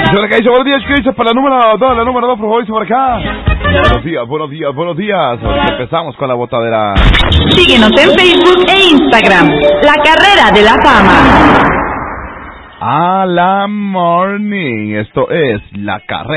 Señora que dice, buenos días, ¿qué dice? Para la número 2, por favor, dice por acá. Buenos días. Ahorita empezamos con la botadera. Síguenos en Facebook e Instagram. La Carrera de la Fama. A la morning. Esto es La Carrera